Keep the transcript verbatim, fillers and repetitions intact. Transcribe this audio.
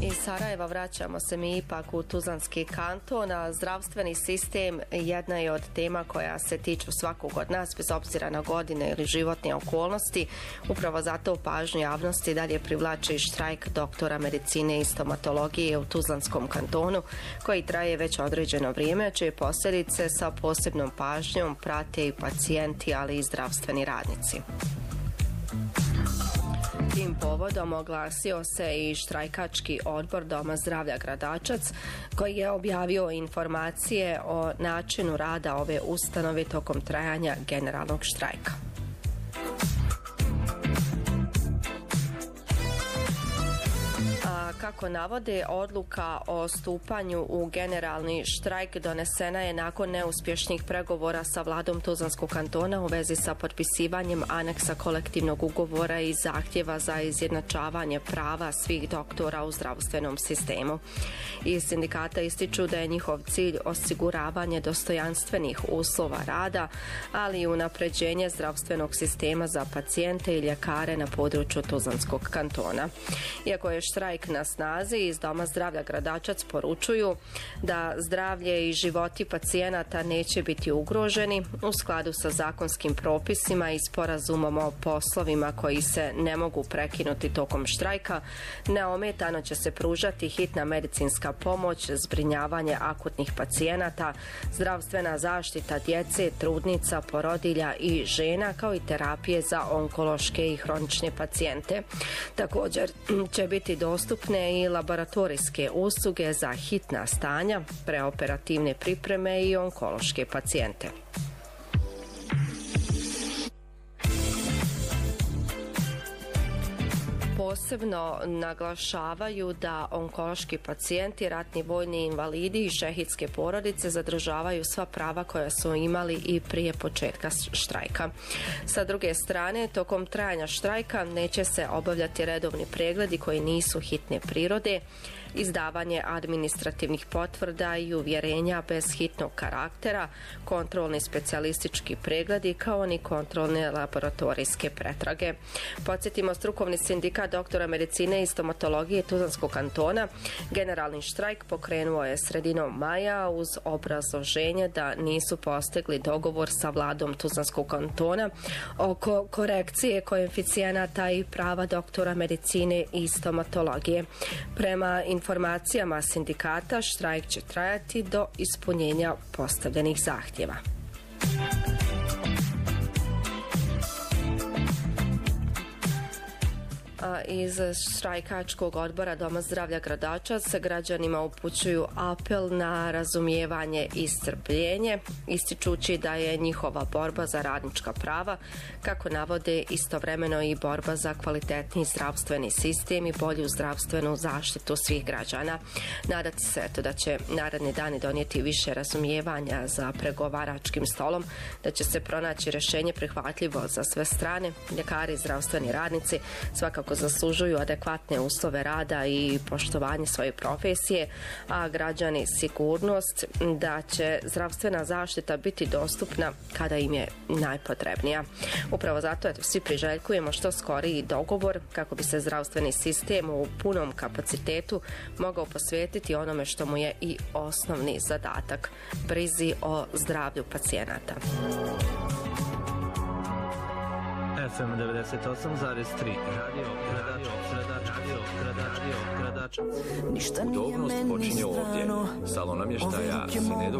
Iz Sarajeva vraćamo se mi ipak u Tuzlanski kanton, a zdravstveni sistem jedna je od tema koja se tiču svakog od nas, bez obzira na godine ili životne okolnosti. Upravo zato pažnju javnosti dalje privlači štrajk doktora medicine i stomatologije u Tuzlanskom kantonu, koji traje već određeno vrijeme, čije posljedice sa posebnom pažnjom prate i pacijenti, ali i zdravstveni radnici. Tim povodom oglasio se i štrajkački odbor Doma zdravlja Gradačac, koji je objavio informacije o načinu rada ove ustanove tokom trajanja generalnog štrajka. Kako navode, odluka o stupanju u generalni štrajk donesena je nakon neuspješnih pregovora sa vladom Tuzlanskog kantona u vezi sa potpisivanjem aneksa kolektivnog ugovora i zahtjeva za izjednačavanje prava svih doktora u zdravstvenom sistemu. Iz sindikata ističu da je njihov cilj osiguravanje dostojanstvenih uslova rada, ali i unapređenje zdravstvenog sistema za pacijente i ljekare na području Tuzlanskog kantona. Iako je štrajk na snazi, iz Doma zdravlja Gradačac poručuju da zdravlje i životi pacijenata neće biti ugroženi u skladu sa zakonskim propisima i sporazumom o poslovima koji se ne mogu prekinuti tokom štrajka. Neometano će se pružati hitna medicinska pomoć, zbrinjavanje akutnih pacijenata, zdravstvena zaštita djece, trudnica, porodilja i žena, kao i terapije za onkološke i hronične pacijente. Također će biti dostupne i laboratorijske usluge za hitna stanja, preoperativne pripreme i onkološke pacijente. Posebno naglašavaju da onkološki pacijenti, ratni vojni invalidi i šehidske porodice zadržavaju sva prava koja su imali i prije početka štrajka. Sa druge strane, tokom trajanja štrajka neće se obavljati redovni pregledi koji nisu hitne prirode, izdavanje administrativnih potvrda i uvjerenja bez hitnog karaktera, kontrolni specijalistički pregledi kao ni kontrolne laboratorijske pretrage. Podsjetimo, strukovni sindikat doktora medicine i stomatologije Tuzlanskog kantona generalni štrajk pokrenuo je sredinom maja uz obrazloženje da nisu postigli dogovor sa vladom Tuzlanskog kantona oko korekcije koeficijenata i prava doktora medicine i stomatologije. Prema informacijama sindikata, štrajk će trajati do ispunjenja postavljenih zahtjeva. Iz štrajkačkog odbora Doma zdravlja Gradačac građanima upućuju apel na razumijevanje i strpljenje, ističući da je njihova borba za radnička prava, kako navode, istovremeno i borba za kvalitetni zdravstveni sistem i bolju zdravstvenu zaštitu svih građana. Nadati se eto da će naredni dani donijeti više razumijevanja za pregovaračkim stolom, da će se pronaći rješenje prihvatljivo za sve strane. Ljekari i zdravstveni radnici svakako zaslužuju adekvatne uslove rada i poštovanje svoje profesije, a građani sigurnost da će zdravstvena zaštita biti dostupna kada im je najpotrebnija. Upravo zato eto, svi priželjkujemo što skoriji dogovor kako bi se zdravstveni sistem u punom kapacitetu mogao posvetiti onome što mu je i osnovni zadatak, brizi o zdravlju pacijenata. F M devedeset osam zarez tri Radio Gradačac. Udobnost počinje ovdje. Salon namještaja Sinedo